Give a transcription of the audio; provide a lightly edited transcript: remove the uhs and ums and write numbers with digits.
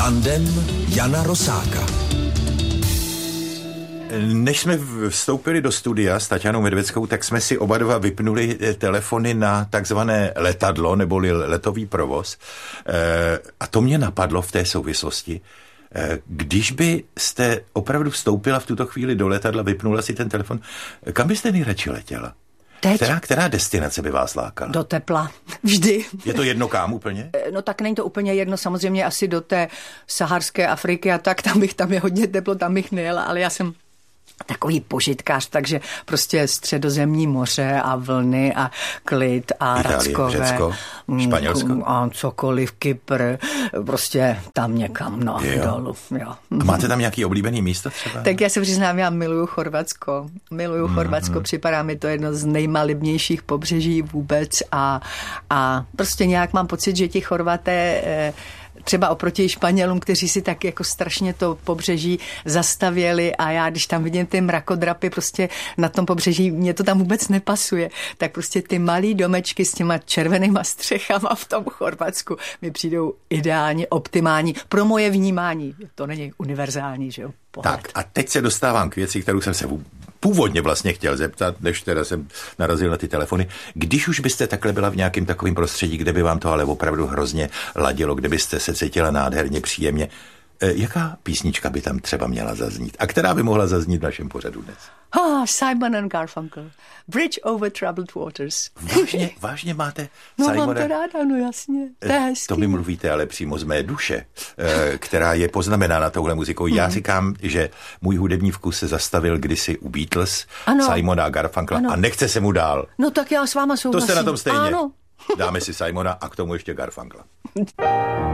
Tandem Jana Rosáka. Než jsme vstoupili do studia s Taťanou Medveckou, tak jsme si oba dva vypnuli telefony na takzvané letadlo, neboli letový provoz. A to mě napadlo v té souvislosti. Když byste opravdu vstoupila v tuto chvíli do letadla, vypnula si ten telefon, kam byste nejradši letěla? Teď? Která destinace by vás lákala? Do tepla. Vždy. Je to jedno kam úplně? No tak není to úplně jedno, samozřejmě asi do té saharské Afriky a tak, tam je hodně teplo, tam bych nejela, ale já jsem takový požitkář, takže prostě Středozemní moře a vlny a klid a Itálie, Rackové. Řecko, Španělsko. A cokoliv, Kypr, prostě tam někam, dolů. Jo. A máte tam nějaký oblíbený místo třeba? Tak já se přiznám, já miluju Chorvatsko. Chorvatsko, připadá mi to jedno z nejmalibnějších pobřeží vůbec a prostě nějak mám pocit, že ti Chorvaté třeba oproti Španělům, kteří si tak jako strašně to pobřeží zastavěli a já, když tam vidím ty mrakodrapy prostě na tom pobřeží, mně to tam vůbec nepasuje, tak prostě ty malý domečky s těma červenýma střechama v tom Chorvatsku mi přijdou ideálně, optimální pro moje vnímání. To není univerzální, že jo? Pohled. Tak a teď se dostávám k věci, kterou jsem se původně vlastně chtěl zeptat, než teda jsem narazil na ty telefony. Když už byste takhle byla v nějakém takovém prostředí, kde by vám to ale opravdu hrozně ladilo, kde byste se cítila nádherně, příjemně, jaká písnička by tam třeba měla zaznít? A která by mohla zaznít v našem pořadu dnes? Simon and Garfunkel. Bridge over troubled waters. Vážně máte Simona? Simona? Mám to ráda, no jasně. To je hezký. To mi mluvíte ale přímo z mé duše, která je poznamenána touhle muzikou. Já říkám, že můj hudební vkus se zastavil kdysi u Beatles, Simona a Garfunkla a nechce se mu dál. No tak já s váma souhlasím. To jste na tom stejně. Ano. Dáme si Simona a k tomu ještě Garfunkla.